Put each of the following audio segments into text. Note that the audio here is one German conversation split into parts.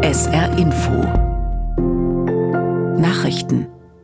SR Info Nachrichten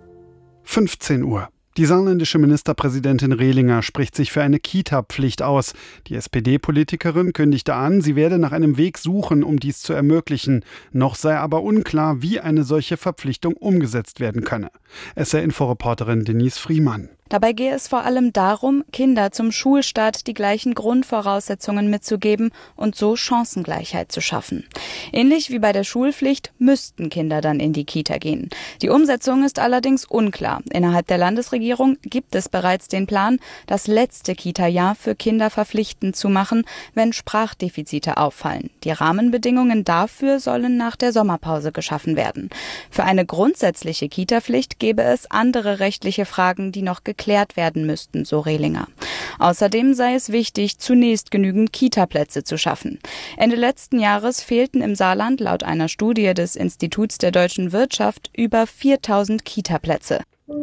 15 Uhr. Die saarländische Ministerpräsidentin Rehlinger spricht sich für eine Kita-Pflicht aus. Die SPD-Politikerin kündigte an, sie werde nach einem Weg suchen, um dies zu ermöglichen. Noch sei aber unklar, wie eine solche Verpflichtung umgesetzt werden könne. SR-Info-Reporterin Denise Friemann. Dabei gehe es vor allem darum, Kinder zum Schulstart die gleichen Grundvoraussetzungen mitzugeben und so Chancengleichheit zu schaffen. Ähnlich wie bei der Schulpflicht müssten Kinder dann in die Kita gehen. Die Umsetzung ist allerdings unklar. Innerhalb der Landesregierung gibt es bereits den Plan, das letzte Kita-Jahr für Kinder verpflichtend zu machen, wenn Sprachdefizite auffallen. Die Rahmenbedingungen dafür sollen nach der Sommerpause geschaffen werden. Für eine grundsätzliche Kita-Pflicht gäbe es andere rechtliche Fragen, die noch geklärt werden müssten, so Rehlinger. Außerdem sei es wichtig, zunächst genügend Kita-Plätze zu schaffen. Ende letzten Jahres fehlten im Saarland laut einer Studie des Instituts der deutschen Wirtschaft über 4000 Kita-Plätze.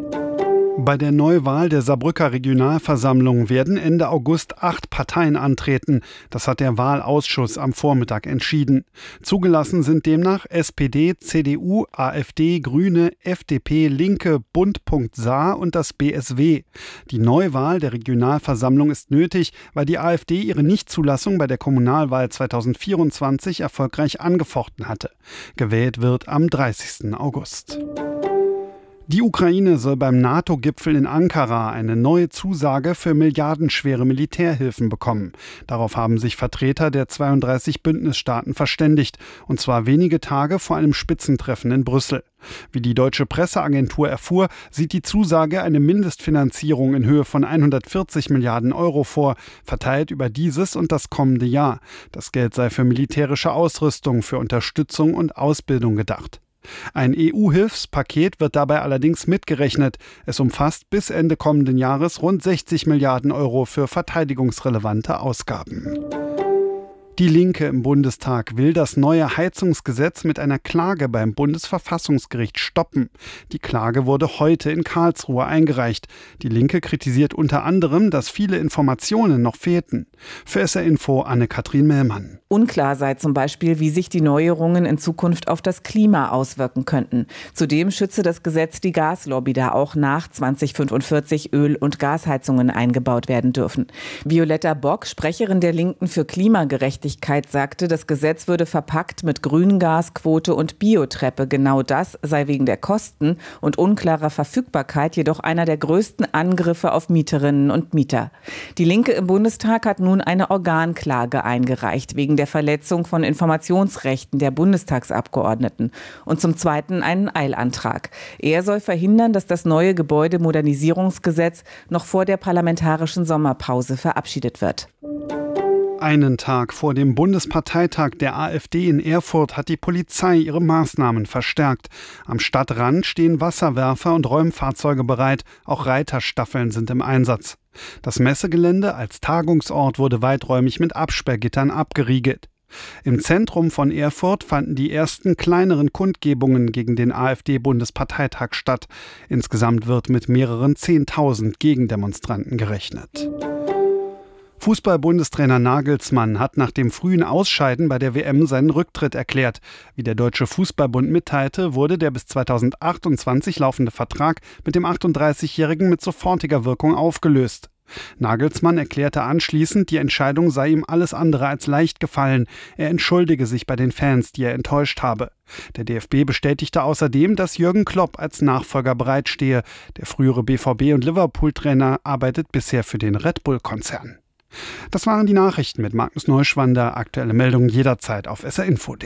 Bei der Neuwahl der Saarbrücker Regionalversammlung werden Ende August 8 Parteien antreten. Das hat der Wahlausschuss am Vormittag entschieden. Zugelassen sind demnach SPD, CDU, AfD, Grüne, FDP, Linke, Bund.Saar und das BSW. Die Neuwahl der Regionalversammlung ist nötig, weil die AfD ihre Nichtzulassung bei der Kommunalwahl 2024 erfolgreich angefochten hatte. Gewählt wird am 30. August. Die Ukraine soll beim NATO-Gipfel in Ankara eine neue Zusage für milliardenschwere Militärhilfen bekommen. Darauf haben sich Vertreter der 32 Bündnisstaaten verständigt, und zwar wenige Tage vor einem Spitzentreffen in Brüssel. Wie die deutsche Presseagentur erfuhr, sieht die Zusage eine Mindestfinanzierung in Höhe von 140 Milliarden Euro vor, verteilt über dieses und das kommende Jahr. Das Geld sei für militärische Ausrüstung, für Unterstützung und Ausbildung gedacht. Ein EU-Hilfspaket wird dabei allerdings mitgerechnet. Es umfasst bis Ende kommenden Jahres rund 60 Milliarden Euro für verteidigungsrelevante Ausgaben. Die Linke im Bundestag will das neue Heizungsgesetz mit einer Klage beim Bundesverfassungsgericht stoppen. Die Klage wurde heute in Karlsruhe eingereicht. Die Linke kritisiert unter anderem, dass viele Informationen noch fehlten. Für SR Info Anne-Kathrin Mellmann. Unklar sei zum Beispiel, wie sich die Neuerungen in Zukunft auf das Klima auswirken könnten. Zudem schütze das Gesetz die Gaslobby, da auch nach 2045 Öl- und Gasheizungen eingebaut werden dürfen. Violetta Bock, Sprecherin der Linken für Klimagerechtigkeit, sagte, das Gesetz würde verpackt mit Grüngasquote und Biotreppe. Genau das sei wegen der Kosten und unklarer Verfügbarkeit jedoch einer der größten Angriffe auf Mieterinnen und Mieter. Die Linke im Bundestag hat nun eine Organklage eingereicht, wegen der Verletzung von Informationsrechten der Bundestagsabgeordneten und zum Zweiten einen Eilantrag. Er soll verhindern, dass das neue Gebäudemodernisierungsgesetz noch vor der parlamentarischen Sommerpause verabschiedet wird. Einen Tag vor dem Bundesparteitag der AfD in Erfurt hat die Polizei ihre Maßnahmen verstärkt. Am Stadtrand stehen Wasserwerfer und Räumfahrzeuge bereit, auch Reiterstaffeln sind im Einsatz. Das Messegelände als Tagungsort wurde weiträumig mit Absperrgittern abgeriegelt. Im Zentrum von Erfurt fanden die ersten kleineren Kundgebungen gegen den AfD-Bundesparteitag statt. Insgesamt wird mit mehreren 10.000 Gegendemonstranten gerechnet. Fußball-Bundestrainer Nagelsmann hat nach dem frühen Ausscheiden bei der WM seinen Rücktritt erklärt. Wie der Deutsche Fußballbund mitteilte, wurde der bis 2028 laufende Vertrag mit dem 38-Jährigen mit sofortiger Wirkung aufgelöst. Nagelsmann erklärte anschließend, die Entscheidung sei ihm alles andere als leicht gefallen. Er entschuldige sich bei den Fans, die er enttäuscht habe. Der DFB bestätigte außerdem, dass Jürgen Klopp als Nachfolger bereitstehe. Der frühere BVB- und Liverpool-Trainer arbeitet bisher für den Red Bull-Konzern. Das waren die Nachrichten mit Magnus Neuschwander. Aktuelle Meldungen jederzeit auf srinfo.de.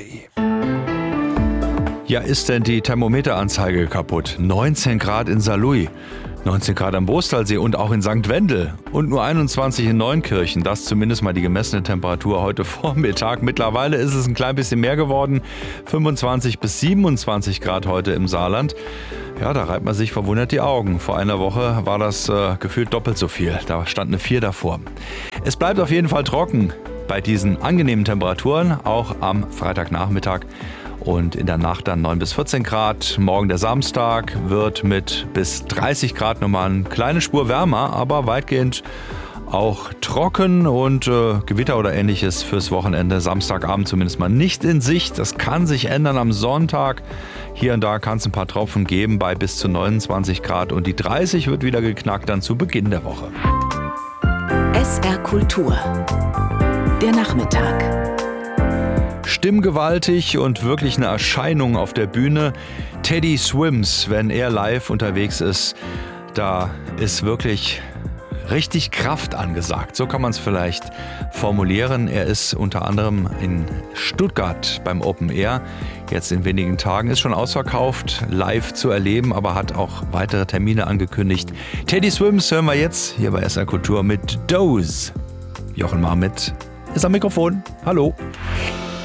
Ja, ist denn die Thermometeranzeige kaputt? 19 Grad in Saarlouis, 19 Grad am Bostalsee und auch in St. Wendel und nur 21 in Neunkirchen. Das zumindest mal die gemessene Temperatur heute Vormittag. Mittlerweile ist es ein klein bisschen mehr geworden. 25 bis 27 Grad heute im Saarland. Ja, da reibt man sich verwundert die Augen. Vor einer Woche war das gefühlt doppelt so viel. Da stand eine 4 davor. Es bleibt auf jeden Fall trocken bei diesen angenehmen Temperaturen, auch am Freitagnachmittag. Und in der Nacht dann 9 bis 14 Grad. Morgen der Samstag wird mit bis 30 Grad nochmal eine kleine Spur wärmer, aber weitgehend auch trocken und Gewitter oder ähnliches fürs Wochenende. Samstagabend zumindest mal nicht in Sicht. Das kann sich ändern am Sonntag. Hier und da kann es ein paar Tropfen geben bei bis zu 29 Grad und die 30 wird wieder geknackt dann zu Beginn der Woche. SR Kultur. Der Nachmittag. Stimmgewaltig und wirklich eine Erscheinung auf der Bühne. Teddy Swims, wenn er live unterwegs ist, da ist wirklich richtig Kraft angesagt. So kann man es vielleicht formulieren. Er ist unter anderem in Stuttgart beim Open Air. Jetzt in wenigen Tagen ist schon ausverkauft, live zu erleben, aber hat auch weitere Termine angekündigt. Teddy Swims hören wir jetzt hier bei SR Kultur mit Doze. Jochen Marmit ist am Mikrofon. Hallo.